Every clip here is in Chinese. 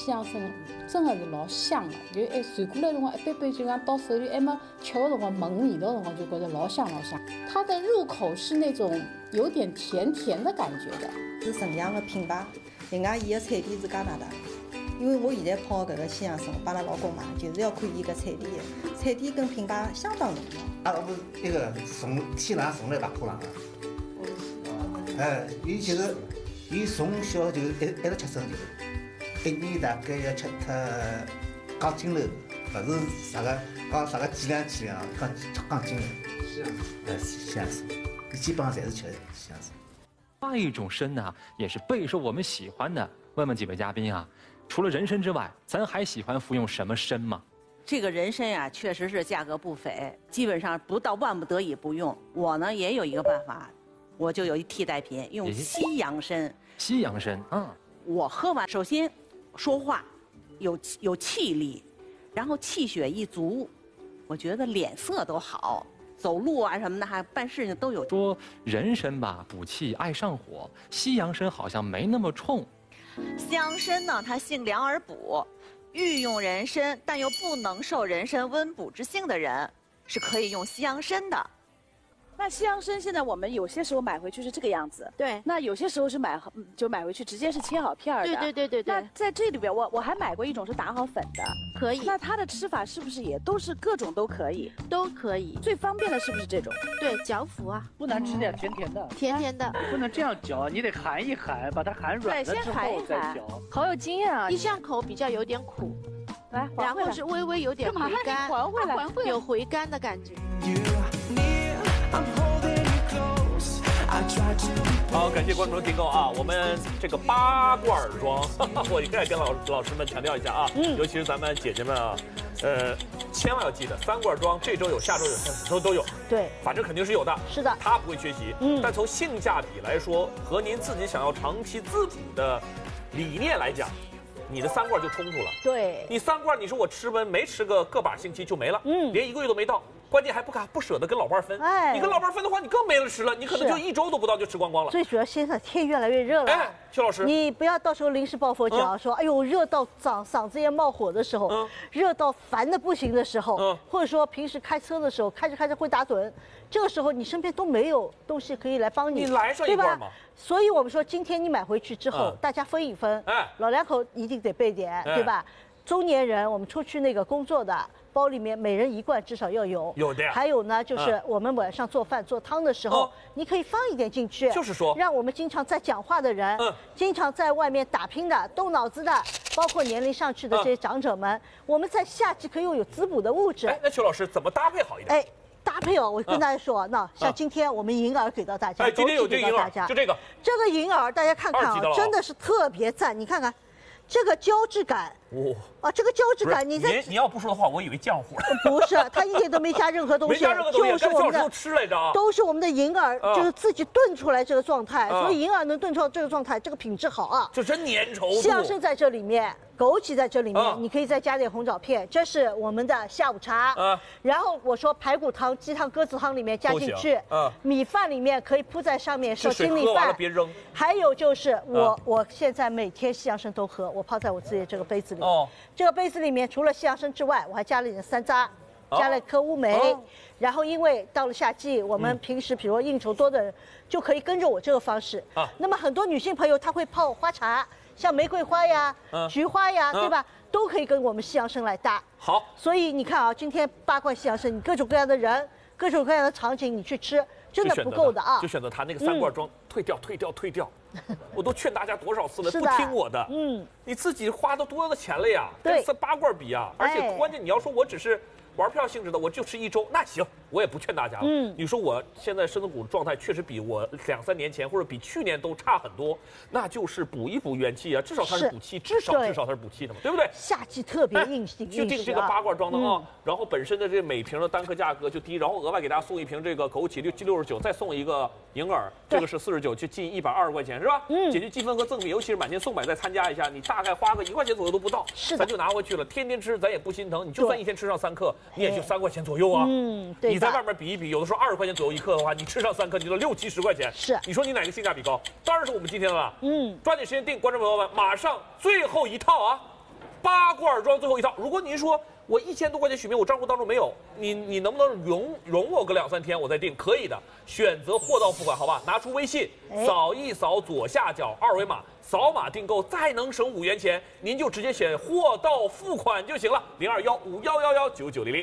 西洋参真的是老香的，就哎传过来的辰光，一杯杯就讲到手里还没吃的辰光，闻味道的辰光就觉得老香老香。它的入口是那种有点甜甜的感觉的， 是纯阳的品牌。另外，伊个产地是加拿大。因为我现在泡搿个西洋参，帮阿拉老公买，就是要看伊个产地的，产地跟品牌相当重要。 不是那个从天上送来大土壤的，伊就是伊从小就一直吃参，就是一年大概要吃脱钢筋头，不是啥个几两，钢筋头。西洋参，基本上侪是吃西洋参。 另一种参呢，也是备受我们喜欢的。问问几位嘉宾啊。除了人参之外，咱还喜欢服用什么参吗？ 这个人参呀，确实是价格不菲，基本上不到万不得已不用。我呢也有一个办法，我就有一替代品，用西洋参。 西洋参， 我喝完，首先说话有气力，然后气血一足，我觉得脸色都好，走路啊什么的，还办事情都有。 说人参吧，补气爱上火，西洋参好像没那么冲。 西洋参呢，它性凉而补，欲用人参但又不能受人参温补之性的人，是可以用西洋参的。 那西洋参现在我们有些时候买回去是这个样子， 对。 那有些时候是买回去直接是切好片的， 对。 那在这里边我还买过一种是打好粉的， 可以。 那它的吃法是不是也都是各种都可以？ 都可以。 最方便的是不是这种？ 对，嚼服啊。 不难吃点甜甜的。 甜甜的。 不能这样嚼，你得含一含，把它含软了之后再嚼。 好有经验啊！ 一上口比较有点苦， 来， 然后是微微有点回甘， 还回来， 有回甘的感觉。 好，感谢观众的订购啊！我们这个八罐装，我应该跟老师们强调一下啊，尤其是咱们姐姐们啊，千万要记得3罐装，这周有，下周有，下周都有。 对， 反正肯定是有的。 是的， 它不会缺席。但从性价比来说，和您自己想要长期滋补的理念来讲，你的3罐就冲突了。 对， 你3罐，你说我吃没吃个把星期就没了，连1个月都没到。关键还不舍得跟老伴分，你跟老伴分的话，你更没了吃了，你可能就1周都不到就吃光了。 最主要现在天越来越热了， 邱老师， 你不要到时候临时抱佛脚，说哎呦热到嗓子也冒火的时候，热到烦的不行的时候，或者说平时开车的时候开着会打盹，这个时候你身边都没有东西可以来帮你， 你来上一罐嘛。 所以我们说今天你买回去之后，大家分一分，老两口一定得备点，对吧？中年人我们出去那个工作的。包里面每人1罐至少要有， 有的。 还有呢，就是我们晚上做饭做汤的时候，你可以放一点进去。 就是说， 让我们经常在讲话的人，经常在外面打拼的、动脑子的，包括年龄上去的这些长者们，我们在夏季可以有滋补的物质。 那邱老师怎么搭配好一点？ 搭配我跟大家说，那像今天我们银耳给到大家， 今天有这个银耳，就这个银耳，大家看看啊，真的是特别赞，你看看。这个胶质感，这个胶质感，你要不说的话，我以为浆糊了。 不是，它一点都没加任何东西，就是我们的吃来着， 都是我们的银耳，就是自己炖出来这个状态，所以银耳能炖出这个状态，这个品质好啊。 就真粘稠。 西洋参在这里面，枸杞在这里面，你可以再加点红枣片，这是我们的下午茶。然后我说排骨汤、鸡汤、鸽子汤里面加进去，米饭里面可以铺在上面，手心里饭。 别扔。 还有就是我现在每天西洋参都喝，我泡在我自己这个杯子里。这个杯子里面除了西洋参之外，我还加了一点山楂，加了颗乌梅。然后因为到了夏季，我们平时比如应酬多的人，就可以跟着我这个方式。那么很多女性朋友她会泡花茶，像玫瑰花呀、菊花呀，对吧？都可以跟我们西洋参来搭。 好， 所以你看啊，今天8罐西洋参，你各种各样的人、各种各样的场景，你去吃，真的不够的啊！ 就选择它那个3罐装，退掉。我都劝大家多少次了，不听我的。你自己花都多的钱了呀，跟8罐比啊！而且关键你要说我只是玩票性质的，我就吃1周，那行，我也不劝大家了。你说我现在身子骨状态确实比我2、3年前或者比去年都差很多，那就是补一补元气啊，至少它是补气，至少它是补气的嘛，对不对？ 夏季特别硬性， 就定这个8罐装的啊，然后本身的这每瓶的单颗价格就低，然后额外给大家送一瓶这个枸杞69，再送一个银耳，这个是49，就近120块钱是吧？解决积分和赠品，尤其是满减送百再参加一下，你大概花个1块钱左右都不到，咱就拿回去了，天天吃咱也不心疼，你就算一天吃上3克，你也就3块钱左右啊。 对。 你在外面比一比，有的时候20块钱左右1克的话，你吃上3克，你就60、70块钱。 是。 你说你哪个性价比高？当然是我们今天的了。抓紧时间订，观众朋友们，马上最后一套啊！ 8罐装最后一套。如果您说我1000多块钱许名，我账户当中没有，你能不能容我个2、3天，我再定？可以的，选择货到付款，好吧？拿出微信，扫一扫左下角2维码，扫码订购，再能省5元钱，您就直接选货到付款就行了。0215119900。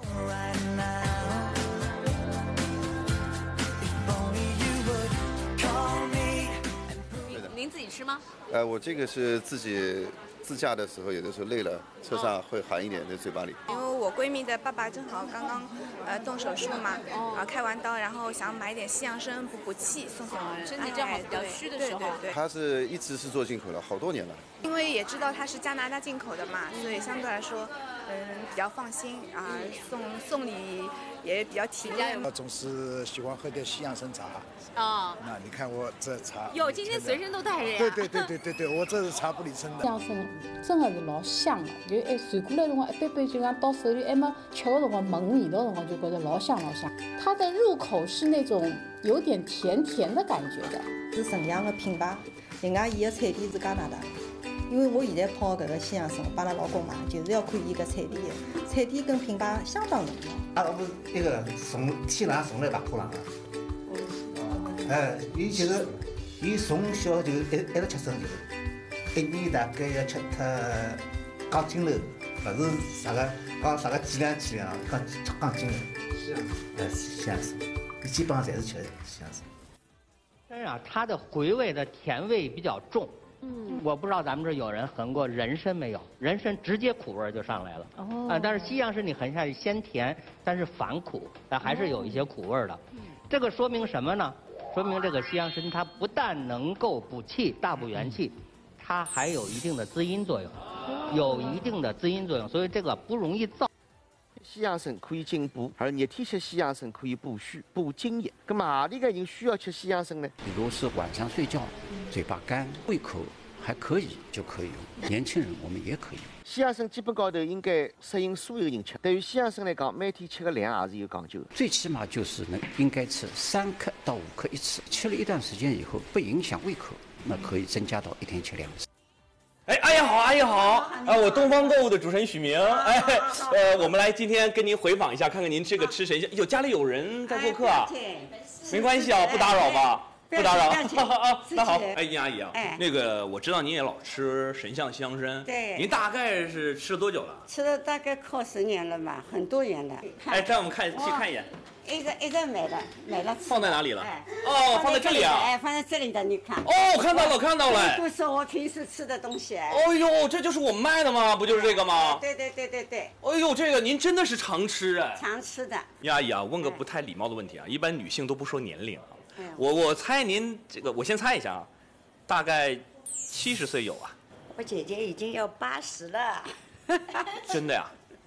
您自己吃吗？ 我这个是自己自驾的时候，有的时候累了，车上会含一点在嘴巴里。 因为我闺蜜的爸爸正好刚刚动手术嘛，开完刀，然后想买点西洋参补气，送给我。 身体正好比较虚的时候。 对。 他是一直是做进口了，好多年了。 因为也知道他是加拿大进口的嘛，所以相对来说，比较放心啊，送礼也比较体面。 我总是喜欢喝点西洋参茶。那你看我这茶。 哟，今天随身都带着呀。 对，我这是茶不离身的。 西洋参真的是老香的，就传过来辰光一杯杯就讲到手里，还没吃的辰光闻味道的辰光就觉得老香老香。它的入口是那种有点甜甜的感觉的， 是纯阳的品牌。另外，伊的产地是加拿大。因为我现在泡搿个西洋参，帮阿拉老公买，就是要看伊个产地的，产地跟品牌相当重要。 不是那个天上送来白虎狼啊。伊就是伊从小就一直吃参，就是1年大概要吃脱钢筋肉，勿是啥个几两，钢筋肉。西洋参，基本上侪是吃西洋参。 参啊，它的回味的甜味比较重。我不知道咱们这有人横过人参没有？人参直接苦味就上来了。但是西洋参你横下去鲜甜，但是反苦，但还是有一些苦味的。这个说明什么呢？说明这个西洋参它不但能够补气、大补元气，它还有一定的滋阴作用，所以这个不容易燥。 西洋参可以进补，而热天吃西洋参可以补虚、补津液。那么哪里个人需要吃西洋参呢？ 比如是晚上睡觉，嘴巴干、胃口还可以就可以用。年轻人我们也可以用。 西洋参基本高头应该适应所有人吃。对于西洋参来讲，每天吃个量也是有讲究的。 最起码就是应该吃3克到5克一次，吃了一段时间以后不影响胃口，那可以增加到1天吃2次。 阿姨好，阿姨好，我东方购物的主持人许明，我们来今天跟您回访一下，看看您这个吃神仙，家里有人在做客啊？没关系啊，不打扰吧？不打扰。那好，殷阿姨啊，那个我知道您也老吃神象西洋参， 对， 您大概是吃了多久了？ 吃了大概靠10年了吧，很多年了。 让我们去看一眼。 一直买了。 放在哪里了？放在这里啊。 放在这里的，你看。 看到了。 都是我平时吃的东西。 这就是我们卖的吗？不就是这个吗？ 对。 这个您真的是常吃啊？ 常吃的。 阿姨啊，问个不太礼貌的问题啊，一般女性都不说年龄啊。我猜您这个，我先猜一下啊，大概70岁有啊。 我姐姐已经要80了。 真的呀？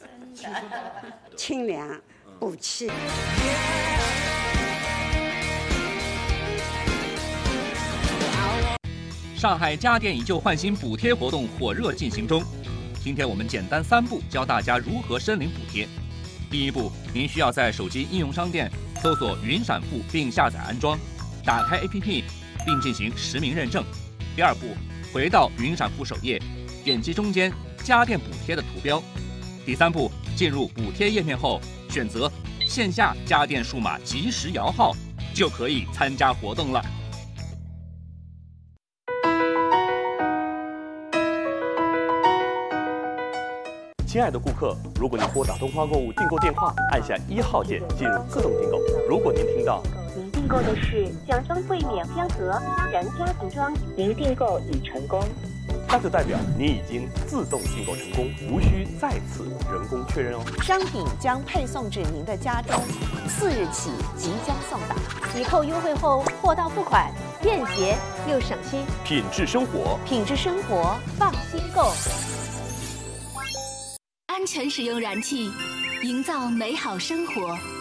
清凉。补气。 上海家电以旧换新补贴活动火热进行中。今天我们简单3步教大家如何申领补贴。第1步，您需要在手机应用商店搜索云闪付并下载安装，打开 APP 并进行实名认证。第2步，回到云闪付首页，点击中间家电补贴的图标。第3步，进入补贴页面后，选择线下家电数码即时摇号，就可以参加活动了。 亲爱的顾客，如果您拨打东方购物订购电话，按下1号键进入自动订购。如果您听到您订购的是酱装柜面香盒虾仁家庭装，您订购已成功， 那就代表您已经自动订购成功，无需再次人工确认哦。 商品将配送至您的家中，4日起即将送达。抵扣优惠后，货到付款，便捷又省心。 品质生活， 放心购。 安全使用燃气，营造美好生活。